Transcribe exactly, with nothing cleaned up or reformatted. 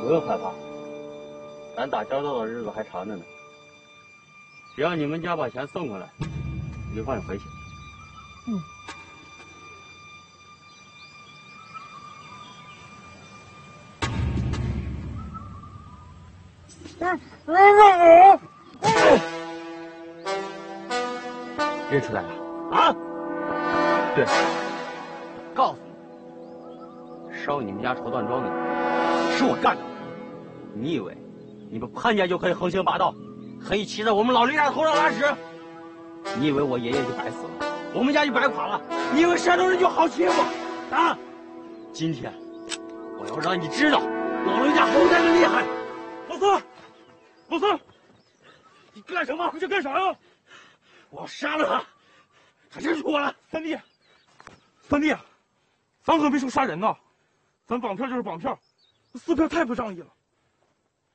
不用害怕，咱打交道的日子还长着呢。只要你们家把钱送回来，我就放你回去。 嗯。 认出来了啊？对，告诉你，烧你们家绸缎庄的是我干的。你以为你们潘家就可以横行霸道，可以骑在我们老刘家头上拉屎？你以为我爷爷就白死了，我们家就白垮了？你以为山东人就好欺负啊？今天我要让你知道老刘家后代的厉害！ 老三，老三，你干什么？你想干啥呀？ 我要杀了他！他认出我了， 三弟，三弟，咱可没说杀人呐，咱绑票就是绑票，撕票太不仗义了。